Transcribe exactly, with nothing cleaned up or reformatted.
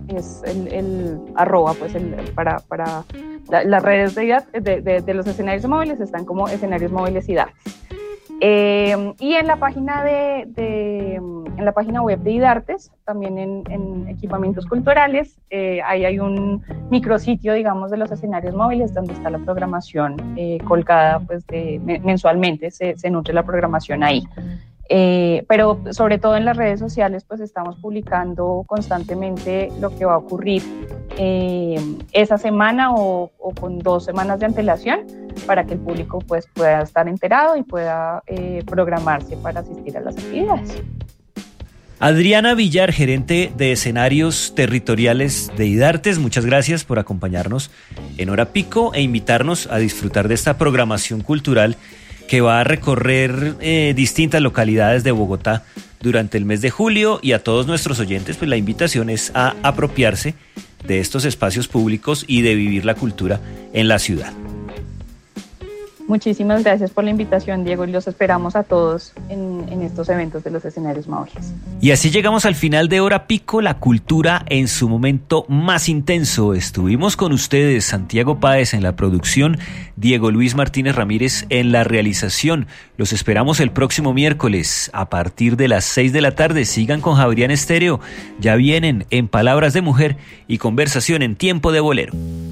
es el, el arroba, pues el, para, para la, las redes de, de, de, de los escenarios móviles están como escenarios móviles IDARTES. Eh, y en la página de, de en la página web de IDARTES, también en, en equipamientos culturales, eh, ahí hay un micrositio, digamos, de los escenarios móviles donde está la programación eh, colgada, pues de, mensualmente se, se nutre la programación ahí. Eh, pero sobre todo en las redes sociales, pues estamos publicando constantemente lo que va a ocurrir eh, esa semana o, o con dos semanas de antelación, para que el público pues pueda estar enterado y pueda eh, programarse para asistir a las actividades. Adriana Villar, gerente de escenarios territoriales de IDARTES, muchas gracias por acompañarnos en Hora Pico e invitarnos a disfrutar de esta programación cultural que va a recorrer eh, distintas localidades de Bogotá durante el mes de julio, y a todos nuestros oyentes pues la invitación es a apropiarse de estos espacios públicos y de vivir la cultura en la ciudad. Muchísimas gracias por la invitación, Diego, y los esperamos a todos en, en estos eventos de los escenarios móviles. Y así llegamos al final de Hora Pico, la cultura en su momento más intenso. Estuvimos con ustedes, Santiago Páez en la producción, Diego Luis Martínez Ramírez en la realización. Los esperamos el próximo miércoles a partir de las seis de la tarde. Sigan con Javerian Estéreo. Ya vienen En Palabras de Mujer y Conversación en Tiempo de Bolero.